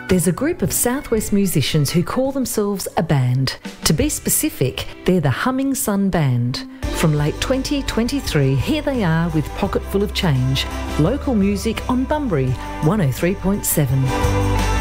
There's a group of Southwest musicians who call themselves a band. To be specific, they're the Humming Sun Band. From late 2023, here they are with Pocket Full of Change. Local music on Bunbury 103.7.